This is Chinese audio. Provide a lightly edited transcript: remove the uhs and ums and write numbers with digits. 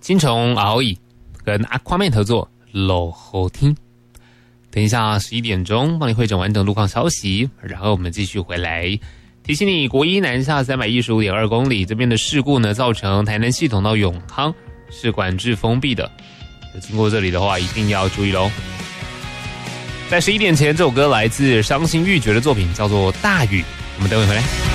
金虫Aoi跟 Aquaman 合作落后听。等一下11点钟帮你汇整完整路况消息，然后我们继续回来。提醒你，国一南下315.2公里这边的事故呢，造成台南系统到永康是管制封闭的，有经过这里的话一定要注意咯。在11点前，这首歌来自伤心欲绝的作品，叫做《大雨》。我们等会回来。